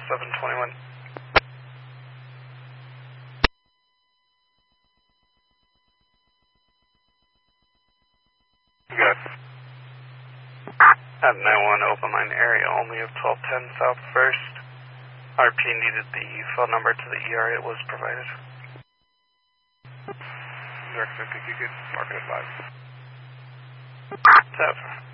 721. Good. At 91 open line area only of 1210 South 1st. RP needed the phone number to the ER. It was provided. Direct 50, you could mark it at 5. 7.